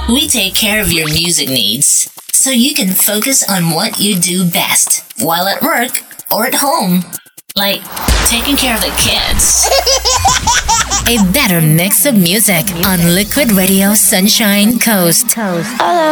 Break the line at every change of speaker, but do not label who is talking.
We take care of your music needs so you can focus on what you do best while at work or at home, like taking care of the kids.
A better mix of music on Liquid Radio Sunshine Coast.
Hello.